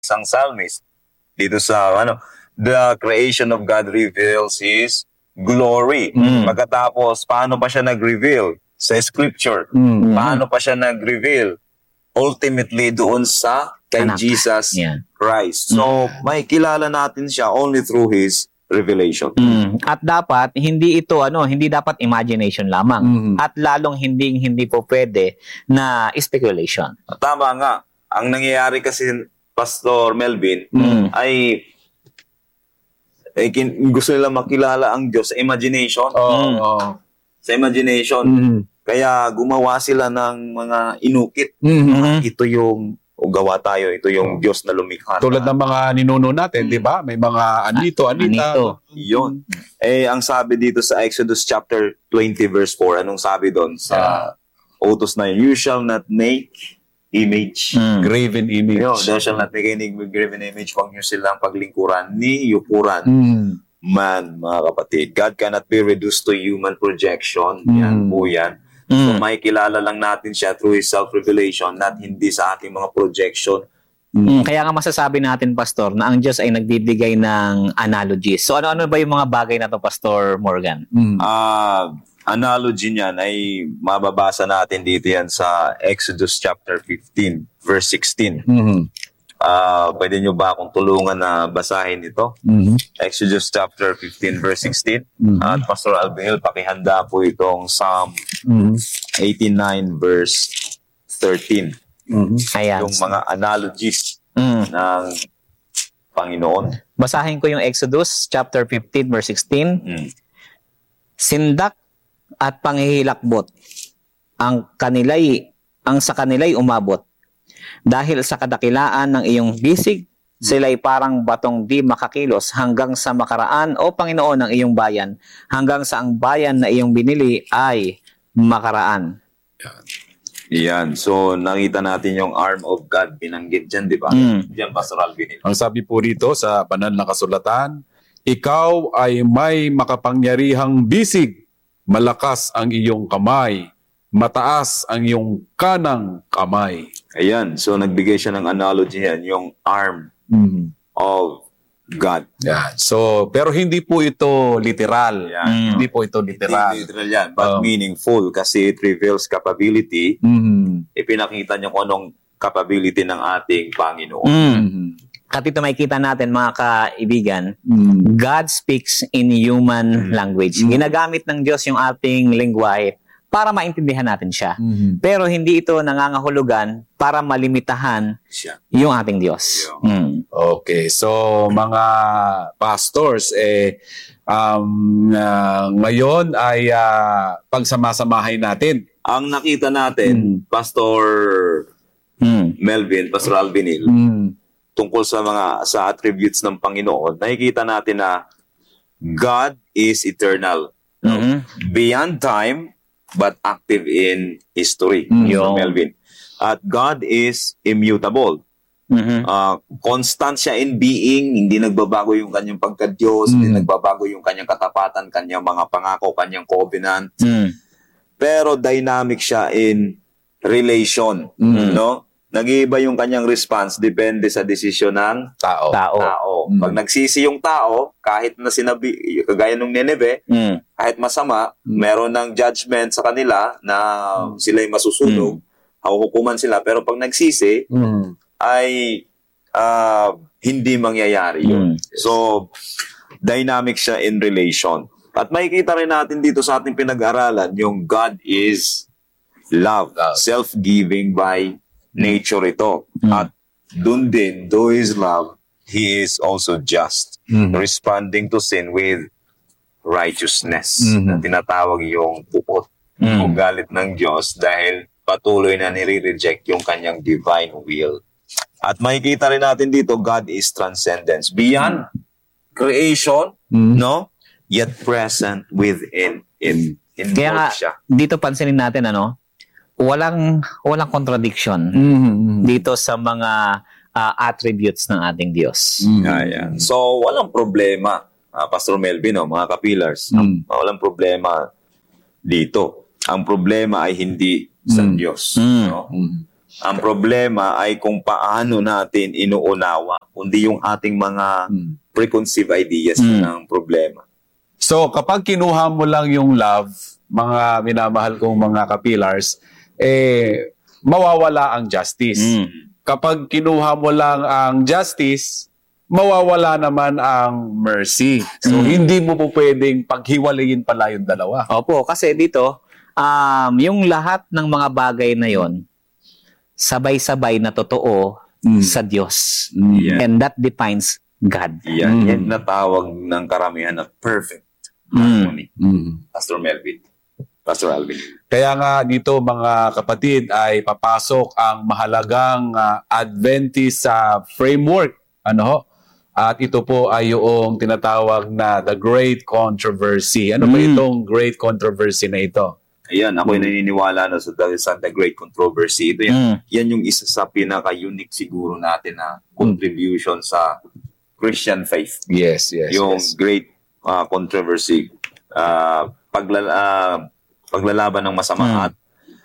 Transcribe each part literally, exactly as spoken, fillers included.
isang psalmist dito sa ano, the creation of God reveals His glory. Mm. Pagkatapos, paano pa siya nag-reveal? Sa scripture. Mm. Paano pa siya nag-reveal? Ultimately, doon sa kay Anak. Jesus Yeah. Christ. So, may kilala natin siya only through His revelation. Mm. At dapat hindi ito ano, hindi dapat imagination lamang. Mm. At lalong hindi hindi po pwede na speculation. Tama nga. Ang nangyayari kasi, Pastor Melvin, Mm. ay eh, kin- gusto nila makilala ang Diyos sa imagination. Oo. Mm. oo. Sa imagination. Mhm. Kaya gumawa sila ng mga inukit. Mhm. Ito yung o gawa tayo, ito yung Diyos na lumikha. Tulad ng mga ninuno natin, di ba? May mga anito, anita. Anito. Yun. Eh, ang sabi dito sa Exodus chapter twenty verse four, anong sabi doon sa utos na yun? You shall not make image. Mm. Graven image. Yun, thou shall not make any graven image pang nyo silang paglingkuran ni yukuran Mm. man, mga kapatid. God cannot be reduced to human projection. Mm. Yan po yan. So, Mm. may kilala lang natin siya through His self-revelation, not hindi sa ating mga projection. Mm. Kaya nga masasabi natin, Pastor, na ang Diyos ay nagbibigay ng analogies. So ano-ano ba yung mga bagay na to, Pastor Morgan? Mm. Ah, analogy niyan ay mababasa natin dito yan sa Exodus chapter fifteen, verse sixteen. Mhm. Ah, pwede nyo ba akong tulungan na basahin ito? Mhm. Exodus chapter fifteen, verse sixteen. Mhm. At Pastor Albihel, pakihanda po itong Psalm Mhm. eighty-nine, verse thirteen. Mhm. Ayan. Yung mga analogies Mm. ng Panginoon. Basahin ko yung Exodus chapter fifteen verse sixteen. Mm. Sindak at panghihilakbot ang kanila'y ang sa kanila'y umabot. Dahil sa kadakilaan ng iyong bisig, sila'y parang batong di makakilos hanggang sa makaraan o Panginoon ng iyong bayan, hanggang sa ang bayan na iyong binili ay makaraan. Yan. So, nakita natin yung arm of God binanggit dyan, di ba? Mm. Diyan, Pastor Albihel. Ang sabi po rito sa banal na kasulatan, ikaw ay may makapangyarihang bisig, malakas ang iyong kamay, mataas ang iyong kanang kamay. Ayan. So, nagbigay siya ng analogy yan, yung arm Mhm. of God. Yan. So, pero hindi po ito literal. Yan. Mm. Hindi po ito literal. Hindi literal yan, but Oh. meaningful kasi it reveals capability. Mhm. Ipinakita niyo kung anong capability ng ating Panginoon. Mm. Mhm. At ito makikita natin, mga kaibigan, Mhm. God speaks in human Mm. language. Mm. Ginagamit ng Diyos yung ating lengguwahe para maintindihan natin siya. Mhm. Pero hindi ito nangangahulugan para malimitahan Siya. yung ating Diyos. Mm. Okay, so mga pastors, eh, um, ah, ngayon ay uh, pagsamasamahin natin. Ang nakita natin, Pastor Mm. Melvin, Pastor Albinil, Mm. tungkol sa mga sa attributes ng Panginoon, nakikita natin na God is eternal. Mhm. Beyond time, but active in history. Mm. Pastor Yung- Melvin. At God is immutable. Mhm. Uh, constant siya in being, hindi nagbabago yung kanyang pagka-Diyos, hindi Mm. nagbabago yung kanyang katapatan, kanyang mga pangako, kanyang covenant. Mm. Pero dynamic siya in relation, Mm. no? Nag-iiba yung kanyang response depende sa desisyon ng Tao. Tao. tao. Mm. Pag nagsisi yung tao, kahit na sinabi, kagaya nung Nineveh, Mm. kahit masama, Mm. meron ng judgment sa kanila na sila'y masusunog, hahukuman sila. Pero pag nagsisi, Mm. ay ah, hindi mangyayari yun. Mm. So, dynamic siya in relation. At makikita rin natin dito sa ating pinag-aralan, yung God is love, Love. self-giving by nature ito. Mm. At dun din, though He is love, He is also just, Mhm. responding to sin with righteousness. Mhm. Na tinatawag yung pupot Mm. o galit ng Diyos dahil patuloy na nire-reject yung kanyang divine will. At makikita rin natin dito, God is transcendence. Beyond creation, Mm. no? Yet present within it. Kaya nga, Involved siya. dito pansinin natin, ano, walang walang contradiction Mhm. dito sa mga ah, attributes ng ating Diyos. Mhm. Ayan. So, walang problema, ah, Pastor Melvin, no, mga kapillars. Mm. Walang problema dito. Ang problema ay hindi sa Mm. Diyos. Mm. No? Mhm. Ang problema ay kung paano natin inuunawa, kundi yung ating mga Mm. preconceived ideas Mm. yun ang problema. So, kapag kinuha mo lang yung love, mga minamahal kong mga kapilars, eh, mawawala ang justice. Mm. Kapag kinuha mo lang ang justice, mawawala naman ang mercy. So, Mm. hindi mo po pwedeng paghiwalayin pala yung dalawa. Opo, kasi dito, um, yung lahat ng mga bagay na yon sabay-sabay na totoo Mm. sa Diyos. Yeah. And that defines God. Yan, Mm. yan natawag ng karamihan na perfect Mm. harmony. Mm. Pastor Melvin. Pastor Alvin. Kaya nga dito mga kapatid ay papasok ang mahalagang ah, Adventist sa framework. Ano ho? At ito po ay yung tinatawag na the Great Controversy. Ano ba Mm. itong Great Controversy na ito? Ayan, ako'y naniniwala na sa, sa The Great Controversy. Ito yan, Mm. yan yung isa sa pinaka-unique siguro natin na contribution sa Christian faith. Yes, yes, yung yes. Great uh, Controversy. Uh, paglala, uh, paglalaban ng masama Mm. at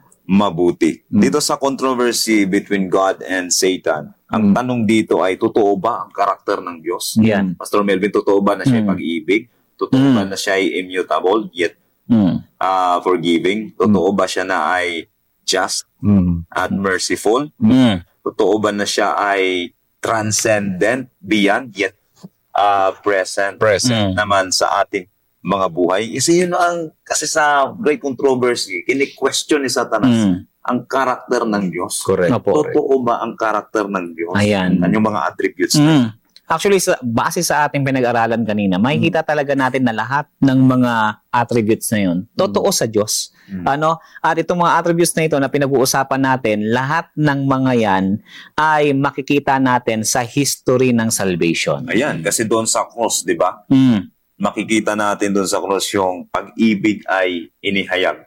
mabuti. Mm. Dito sa controversy between God and Satan, ang Mm. tanong dito ay, totoo ba ang karakter ng Diyos? Yan. Pastor Melvin, totoo ba na siya ay Mm. pag-ibig? Totoo Mm. ba na siya ay immutable yet Mm. uh, forgiving? Totoo ba siya na ay just Mm. at merciful? Mm. Totoo ba na siya ay transcendent, beyond yet uh, present? Present. Mm. Naman sa ating mga buhay. Kasi yun ang, kasi sa Great Controversy, kini-question ni Satanas Mm. ang karakter ng Diyos. Correct. Opo. Totoo ba ang karakter ng Diyos? Ayan. Ano yung mga attributes na Mm. Actually, sa, base sa ating pinag-aralan kanina, makikita talaga natin na lahat ng mga attributes na yun, totoo sa Diyos. Mm. Ano? At itong mga attributes na ito na pinag-uusapan natin, lahat ng mga yan ay makikita natin sa history ng salvation. Ayan, kasi doon sa cross, di ba? Mm. Makikita natin doon sa cross yung pag-ibig ay inihayag.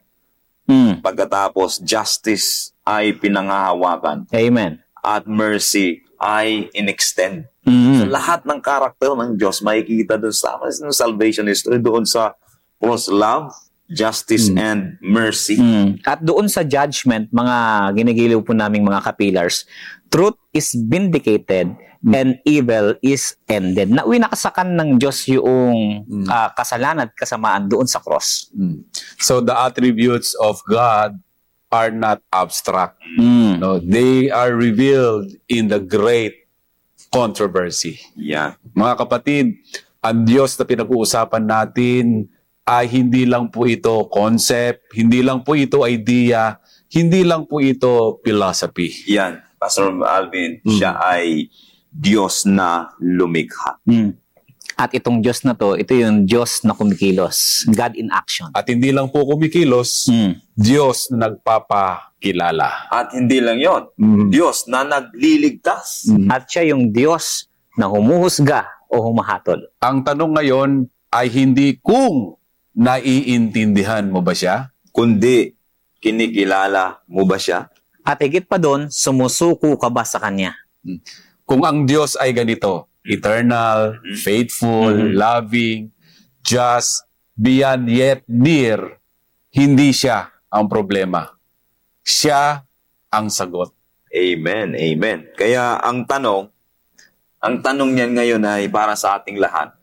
Mm. Pagkatapos, justice ay pinangahawakan. Amen. At mercy ay in-extend. Mm. So, lahat ng karakter ng Diyos makikita doon sa sa salvation history, doon sa cross, love, justice, Mm. and mercy. Mm. At doon sa judgment, mga ginigiliw po naming mga kapillars, truth is vindicated and evil is ended. Na winakasakan ng Diyos yung Mm. ah, kasalanan at kasamaan doon sa cross. Mm. So the attributes of God are not abstract. Mm. No, they are revealed in the Great Controversy. Yeah. Mga kapatid, ang Diyos na pinag-uusapan natin ay hindi lang po ito concept, hindi lang po ito idea, hindi lang po ito philosophy. Yan. Pastor Alvin, Mm. siya ay Diyos na lumikha. Mm. At itong Diyos na to, ito yung Diyos na kumikilos. God in action. At hindi lang po kumikilos, Mm. Diyos na nagpapakilala. At hindi lang yon, Mm. Diyos na nagliligtas. Mm. At siya yung Diyos na humuhusga o humahatol. Ang tanong ngayon ay hindi kung naiintindihan mo ba siya, Kundi, kinikilala mo ba siya? At higit pa doon, sumusuko ka ba sa Kanya? kung ang Diyos ay ganito, eternal, faithful, Mhm. loving, just, beyond yet near, hindi siya ang problema. Siya ang sagot. Amen, amen. Kaya ang tanong, ang tanong niyan ngayon ay para sa ating lahat,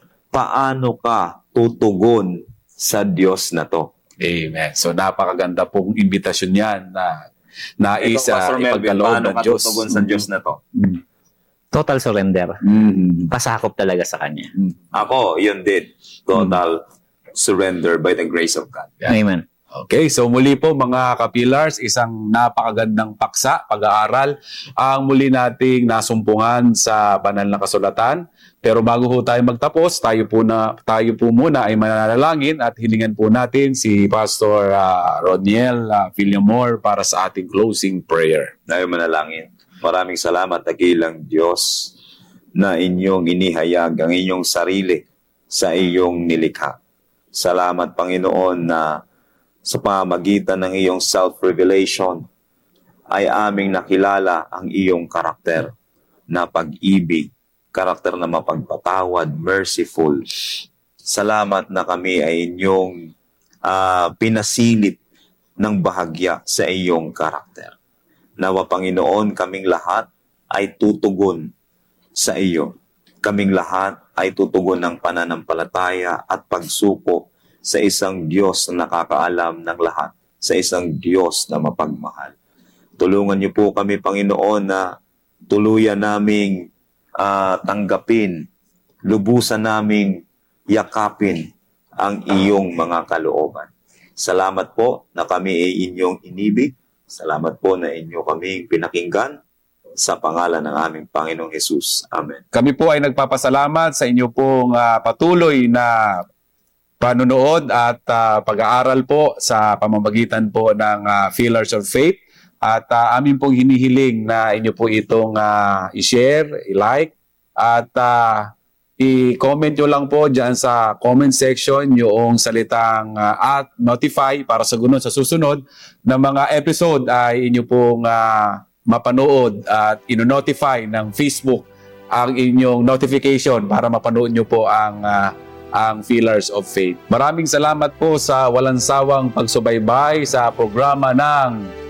paano ka tutugon sa Diyos na to? Amen. So napakaganda pong imbitasyon yan na nais Ito, Pastor uh, Melvin, ipagkaloob paano ng ka Diyos. tutugon sa Diyos na to? Mm. Total surrender. Mm. Pasakop talaga sa Kanya. Ako, yun din. Total surrender by the grace of God. Yeah. Amen. Okay, so muli po mga kapilars, isang napakagandang paksa, pag-aaral, ang muli nating nasumpungan sa banal na kasulatan. Pero bago po tayo magtapos, tayo po, na, tayo po muna ay mananalangin at hilingan po natin si Pastor uh, Rodniel uh, Villamor para sa ating closing prayer. Tayo manalangin. Maraming salamat, dakilang Diyos, na inyong inihayag ang inyong sarili sa iyong nilikha. Salamat, Panginoon, na sa pamagitan ng iyong self-revelation ay aming nakilala ang iyong karakter na pag-ibig, karakter na mapagpatawad, merciful. Salamat na kami ay inyong uh, pinasilip ng bahagya sa iyong karakter. Nawa Panginoon, kaming lahat ay tutugon sa iyo. Kaming lahat ay tutugon ng pananampalataya at pagsuko sa isang Diyos na nakakaalam ng lahat, sa isang Diyos na mapagmahal. Tulungan niyo po kami, Panginoon, na tuluyan naming uh, tanggapin, lubusan naming yakapin ang iyong mga kalooban. Salamat po na kami ay inyong inibig. Salamat po na inyo kaming pinakinggan sa pangalan ng aming Panginoong Hesus. Amen. Kami po ay nagpapasalamat sa inyo pong uh, patuloy na panunood at uh, pag-aaral po sa pamamagitan po ng uh, Pillars of Faith. At uh, amin pong hinihiling na inyo po itong uh, i-share, i-like, at uh, i-comment nyo lang po dyan sa comment section yung salitang uh, at notify para sa ganun sa susunod na mga episode ay inyo pong uh, mapanood at ino-notify ng Facebook ang inyong notification para mapanood nyo po ang uh, ang Pillars of Faith. Maraming salamat po sa walang sawang pagsubaybay sa programa ng